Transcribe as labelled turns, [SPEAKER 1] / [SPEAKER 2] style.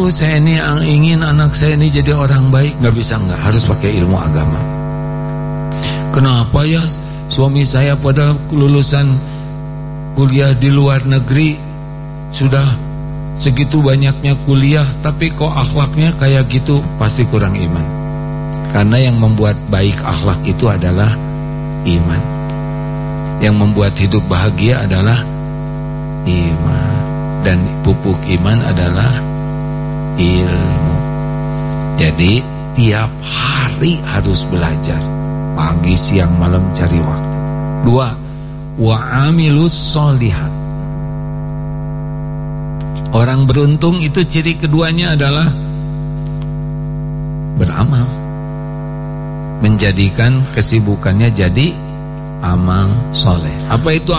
[SPEAKER 1] Bu, saya ini ingin anak saya ini jadi orang baik. Nggak bisa, nggak, harus pakai ilmu agama. Kenapa ya? Suami saya pada lulusan kuliah di luar negeri, sudah segitu banyaknya kuliah, tapi kok akhlaknya kayak gitu? Pasti kurang iman. Karena yang membuat baik akhlak itu adalah iman. Yang membuat hidup bahagia adalah iman. Dan pupuk iman adalah ilmu. Jadi tiap hari harus belajar, pagi, siang, malam, cari waktu. 2, wa amilus sholihat. Orang beruntung itu ciri keduanya adalah beramal, menjadikan kesibukannya jadi amal soleh. Apa itu